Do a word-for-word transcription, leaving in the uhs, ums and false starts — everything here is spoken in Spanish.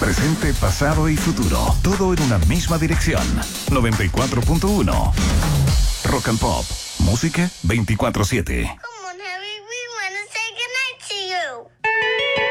Presente, pasado y futuro. Todo en una misma dirección. noventa y cuatro punto uno. Rock and Pop. Música veinticuatro siete.